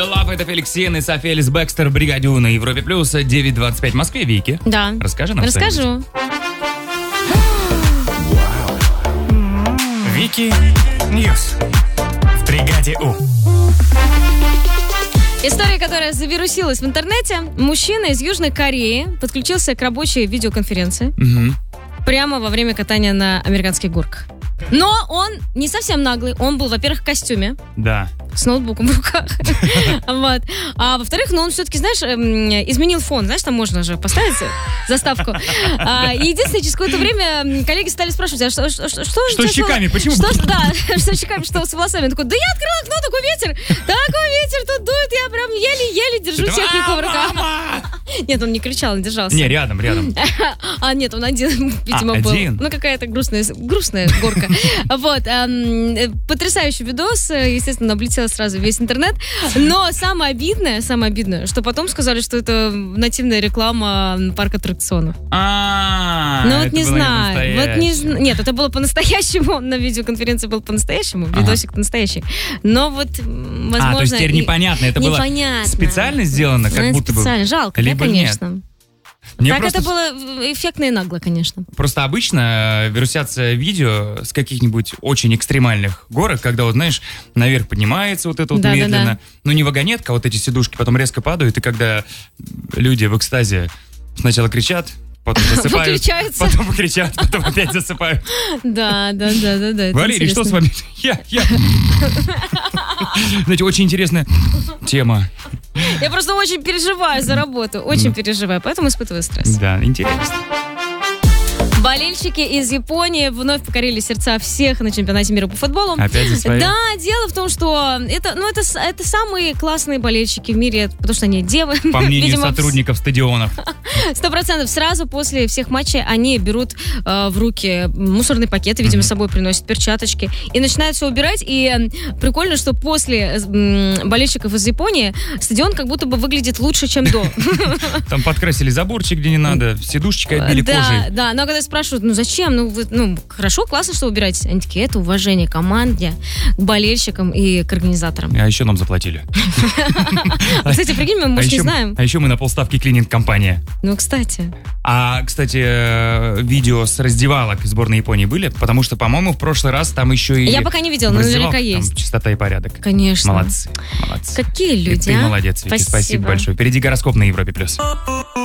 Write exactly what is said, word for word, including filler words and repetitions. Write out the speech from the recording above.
Will Love, это Феликс Сиен и София Элис Бекстер, Бригадю на Европе Плюс, девять двадцать пять в Москве. Вики, Да. расскажи нам Расскажу. Вики Ньюс в Бригаде У. История, которая завирусилась в интернете. Мужчина из Южной Кореи подключился к рабочей видеоконференции Угу. прямо во время катания на американских горках. Но он не совсем наглый. Он был, во-первых, в костюме, Да. с ноутбуком в руках. Вот. А во-вторых, ну он все-таки, знаешь, эм, изменил фон. Знаешь, там можно же поставить заставку. А, и единственное, через какое-то время коллеги стали спрашивать, а что, что, что, что, Что с щеками? Почему? Что, да, что с щеками, что с волосами? Он такой, да я открыл окно, такой ветер, такой ветер тут дует, я прям еле-еле держу Это, технику в «А, руках. мама!» Нет, он не кричал, он держался. Не, рядом, рядом. А, нет, он один, видимо, А, был. один? Ну, какая-то грустная, грустная горка. Вот. эм, э, Потрясающий видос. э, Естественно, облетел сразу весь интернет. Но самое обидное, самое обидное, что потом сказали, что это нативная реклама парка аттракционов. А, Ну, вот это не было знаю. Вот не настоящее. зн- Нет, это было по-настоящему. На видеоконференции был по-настоящему. Ага. Видосик настоящий. Но вот, м, возможно... А, то есть теперь и- непонятно, это было непонятно. специально сделано, как Ну, будто бы. специально. Жалко, да, Либо нет. конечно. Мне Так просто, это было эффектно и нагло, конечно. просто обычно э, вирусятся видео с каких-нибудь очень экстремальных горок, когда, вот знаешь, наверх поднимается вот это вот Да-да-да. медленно. Ну, не вагонетка, а вот эти сидушки потом резко падают, и когда люди в экстазе сначала кричат, потом засыпают, Выключаются. потом кричат, потом опять засыпают. Да, да, да, да, да. это Валерий, что с интересно. вами? Я, я. Знаете, очень интересная тема. Я просто очень переживаю за работу, очень переживаю, поэтому испытываю стресс. Да, интересно. Болельщики из Японии вновь покорили сердца всех на чемпионате мира по футболу. Опять за свои? Да, дело в том, что это, ну, это, с- это самые классные болельщики в мире, потому что они девы. По мнению Видимо, сотрудников стадионов. Сто процентов сразу после всех матчей они берут э, в руки мусорные пакеты, видимо, с собой приносят перчаточки и начинают все убирать. И э, прикольно, что после э, болельщиков из Японии стадион как будто бы выглядит лучше, чем до. Там подкрасили заборчик, где не надо, сидушечкой обили Да, кожей. да, но когда спрашивают, ну зачем, ну, вы, ну хорошо, классно, что убираете. Они такие, это уважение к команде, к болельщикам и к организаторам. А еще нам заплатили. А, кстати, прикинь, мы, А может, не еще, знаем. а еще мы на полставки клининг-компания. Ну, кстати. А, кстати, э, видео с раздевалок сборной Японии были? Потому что, по-моему, в прошлый раз там еще и... Я пока не видела, в но раздевалках наверняка там есть. чистота и порядок. Конечно. Молодцы, молодцы. Какие И люди, ты а? молодец, Вики, спасибо. Спасибо. большое. Впереди гороскоп на Европе+. плюс.